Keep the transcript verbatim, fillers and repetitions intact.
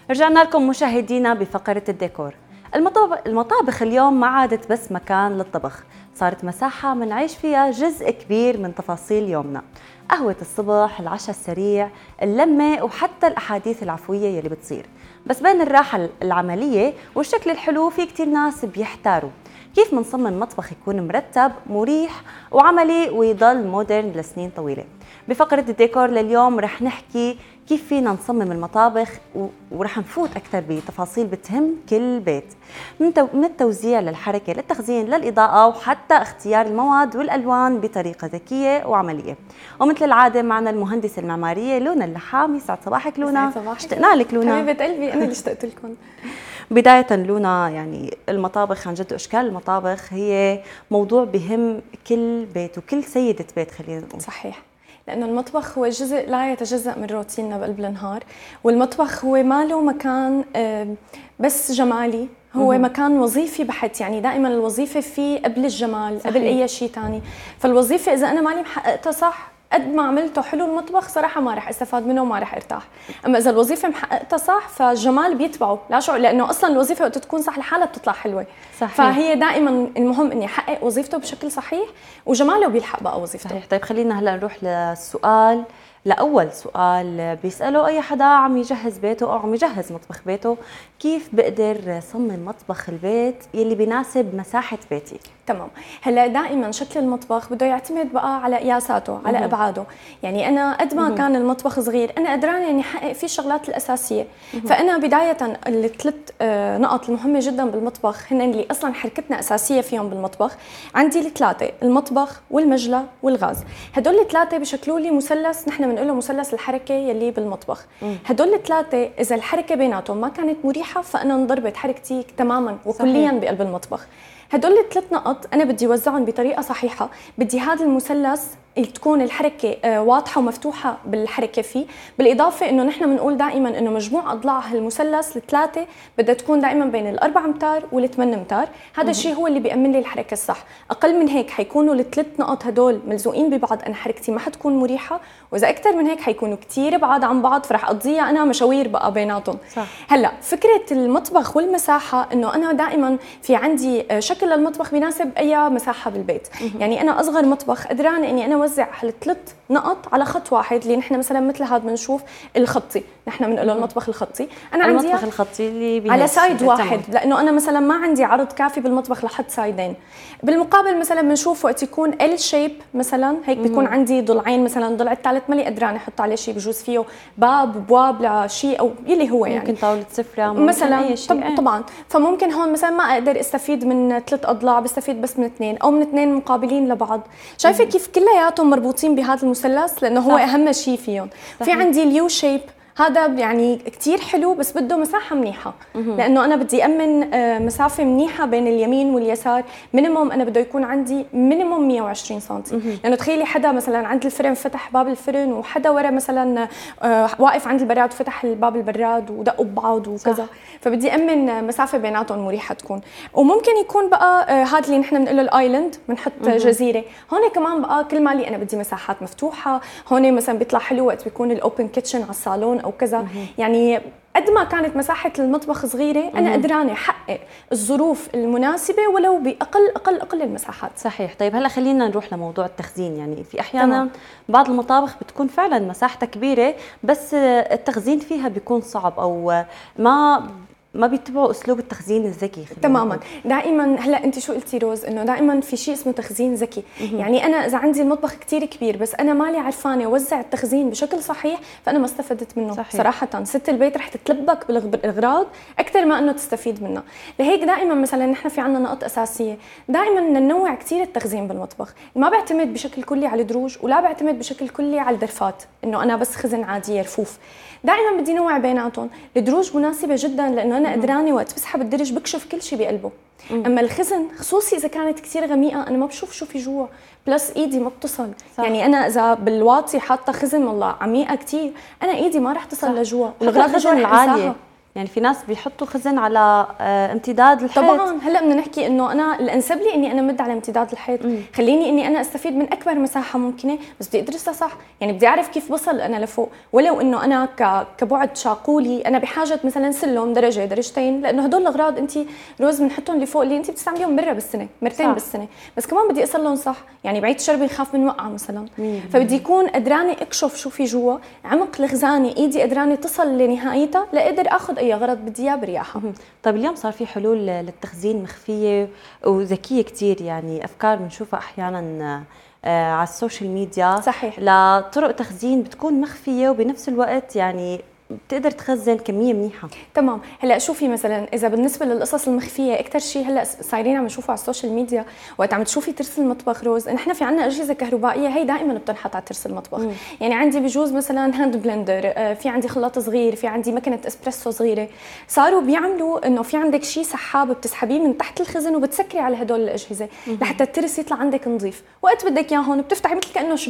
رجعنا لكم مشاهدينا بفقرة الديكور. المطابخ, المطابخ اليوم ما عادت بس مكان للطبخ، صارت مساحة منعيش فيها جزء كبير من تفاصيل يومنا. قهوة الصبح، العشاء السريع، اللمة، وحتى الأحاديث العفوية يلي بتصير. بس بين الراحة العملية والشكل الحلو في كتير ناس بيحتاروا كيف منصمم مطبخ يكون مرتب مريح وعملي ويضل مودرن لسنين طويلة. بفقرة الديكور لليوم رح نحكي كيف فينا نصمم المطابخ ورح نفوت أكثر بتفاصيل بتهم كل بيت، من التوزيع للحركة للتخزين للإضاءة وحتى اختيار المواد والألوان بطريقة ذكية وعملية. ومثل العادة معنا المهندسة المعمارية لونا اللحام. يسعد صباحك لونا. اشتقنا لك لونا. حبيبة قلبي، أنا اللي اشتقت لكم. بداية لونا، يعني المطابخ عن جد، أشكال المطابخ هي موضوع بهم كل بيت وكل سيدة بيت، خلينا نقول. صحيح، لأنه المطبخ هو جزء لا يتجزأ من روتيننا بقلب النهار، والمطبخ هو ما له مكان بس جمالي، هو مم. مكان وظيفي بحت. يعني دائما الوظيفة فيه قبل الجمال، صحيح. قبل أي شيء ثاني. فالوظيفة إذا أنا مالي محققتها صح، قد ما عملته حلو المطبخ صراحة ما رح استفاد منه وما رح ارتاح. أما إذا الوظيفة محققتها صح فالجمال بيتبعه لا شعور، لأنه أصلا الوظيفة وقت تكون صح لحالها بتطلع حلوة. صحيح. فهي دائما المهم إني أحقق وظيفته بشكل صحيح وجماله بيلحق بقى وظيفته. صحيح. طيب خلينا هلا نروح للسؤال، لأول سؤال بيسأله أي حدا عم يجهز بيته أو عم يجهز مطبخ بيته: كيف بقدر صمم مطبخ البيت يلي بيناسب مساحة بيتي؟ تمام. هلا دائما شكل المطبخ بده يعتمد بقى على قياساته، على ابعاده. يعني انا قد ما كان المطبخ صغير انا قدرانه اني احقق فيه الشغلات الاساسيه. فانا بدايه الثلاث نقط المهمه جدا بالمطبخ هن اللي اصلا حركتنا اساسيه فيهم بالمطبخ. عندي الثلاثه: المطبخ والمجلى والغاز. هدول الثلاثه بشكلوا لي مثلث، نحن بنقول له مثلث الحركه يلي بالمطبخ. هدول الثلاثه اذا الحركه بيناتهم ما كانت مريحه فانا انضربت حركتي تماما وكليا بقلب المطبخ. هدول الثلاث نقط أنا بدي وزعهم بطريقة صحيحة. بدي هذا المثلث تكون الحركة واضحة ومفتوحة بالحركة فيه، بالإضافة إنه نحن بنقول دائما إنه مجموع أضلاع هالمثلث الثلاثة بدها تكون دائما بين الأربع أمتار والثمان أمتار. هذا الشيء هو اللي بيأمن لي الحركة الصح. أقل من هيك حيكونوا الثلاث نقط هدول ملزوقين ببعض، أنا حركتي ما حتكون مريحة، وإذا أكثر من هيك حيكونوا كتير بعاد عن بعض فرح أقضيها أنا مشاوير بقى بيناتهم. صح. هلا فكرة المطبخ والمساحة إنه أنا دائما في عندي شكل المطبخ بيناسب أي مساحة بالبيت. يعني أنا أصغر مطبخ قدران إني أنا وزع هالثلاث نقط على خط واحد، اللي نحن مثلا مثل هذا بنشوف الخطي، نحن بنقول له المطبخ الخطي. انا عندي المطبخ الخطي اللي على سايد واحد، لانه انا مثلا ما عندي عرض كافي بالمطبخ لحط سايدين. بالمقابل مثلا بنشوف وقت يكون ال شيب مثلا هيك بيكون عندي ضلعين، مثلا ضلع الثالث مالي قدران احط عليه شيء بجوز فيه باب بواب لشيء او يلي هو يعني ممكن طاوله سفره مثلا أي شيء. طب طبعا فممكن هون مثلا ما اقدر استفيد من ثلاث اضلاع، بستفيد بس من اثنين او من اثنين مقابلين لبعض. شايفه كيف كلياتهم مربوطين بهذا المثلث لانه هو صح. اهم شيء فيهم. في عندي اليو شيب، هذا يعني كتير حلو بس بده مساحة منيحة، لأنه أنا بدي أمن مسافة منيحة بين اليمين واليسار. مينيموم أنا بده يكون عندي مينيموم مية وعشرين سنتي، لأنه تخيلي حدا مثلا عند الفرن فتح باب الفرن وحدا ورا مثلا واقف عند البراد وفتح الباب البراد ودقوا ببعض وكذا، صح. فبدي أمن مسافة بيناتهم مريحة تكون. وممكن يكون بقى هذا اللي نحن بنقول له الآيلاند، بنحط جزيرة هون كمان بقى. كل مالي أنا بدي مساحات مفتوحة هون، مثلا بيطلع حلو وقت بيكون الأوبن كيتشن على الصالون أو كذا. يعني قد ما كانت مساحة المطبخ صغيرة أنا قدرانة أحقق الظروف المناسبة ولو بأقل أقل أقل المساحات. صحيح. طيب هلا خلينا نروح لموضوع التخزين. يعني في أحيانا تمام. بعض المطابخ بتكون فعلا مساحتها كبيرة بس التخزين فيها بيكون صعب أو ما ما بيتبعوا اسلوب التخزين الذكي. تماما. دائما هلا انت شو قلتي روز، انه دائما في شيء اسمه تخزين ذكي. يعني انا اذا عندي المطبخ كتير كبير بس انا مالي عرفانه اوزع التخزين بشكل صحيح فانا ما استفدت منه. صحيح. صراحه ست البيت رح تتلبك بالاغراض اكثر ما انه تستفيد منه. لهيك دائما مثلا نحن في عندنا نقط اساسيه، دائما ننوع كثير التخزين بالمطبخ. ما بعتمد بشكل كلي على الدروج ولا بعتمد بشكل كلي على الدرفات انه انا بس خزن عاديه رفوف. دائما بدي نوع بيناتهم. الدروج مناسبه جدا لانه انا قدرانه وقت بسحب الدرج بكشف كل شيء بقلبه. مم. اما الخزن خصوصي اذا كانت كثير غميقه انا ما بشوف شو في جوا، بلس ايدي ما بتصل. صح. يعني انا اذا بالواطي حاطه خزن والله عميقه كثير انا ايدي ما رح تصل لجوا، والاغراض العاليه يعني في ناس بيحطوا خزن على آه امتداد الحيط. طبعا هلا بدنا نحكي انه انا الانسب لي اني انا مد على امتداد الحيط، مم. خليني اني انا استفيد من اكبر مساحه ممكنه، بس بدي ادرسها صح، يعني بدي اعرف كيف بصل انا لفوق، ولو انه انا كبعد شاقولي انا بحاجه مثلا سلم درجه درجتين، لانه هدول الاغراض انت روز بنحطهم لفوق اللي انت بتستعمليهم مره بالسنه مرتين صح. بالسنه، بس كمان بدي اصلهم صح، يعني بعيد شربي خاف من وقعه مثلا، مم. فبدي يكون قدراني اكشف شو في جوا، عمق الخزانه ايدي قدراني تصل لنهايتها لاقدر اخذ اي غرض بدي اياه برياحه. طيب اليوم صار في حلول للتخزين مخفيه وذكيه كثير، يعني افكار بنشوفها احيانا على السوشيال ميديا صحيح لطرق تخزين بتكون مخفيه وبنفس الوقت يعني بتقدر تخزن كميه منيحه. تمام، هلا شوفي مثلا اذا بالنسبه للقصص المخفيه اكثر شيء هلا صايرين عم نشوفه على السوشيال ميديا، وقت عم تشوفي ترس المطبخ روز، نحن في عندنا اجهزه كهربائيه هي دائما بتنحط على ترس المطبخ، مم. يعني عندي بجوز مثلا هاند بلندر، في عندي خلاط صغير، في عندي مكنه اسبريسو صغيره، صاروا بيعملوا انه في عندك شيء سحاب بتسحبيه من تحت الخزن وبتسكري على هدول الاجهزه، مم. لحتى الترس يطلع عندك نظيف، وقت بدك اياهم بتفتحي مثل كانه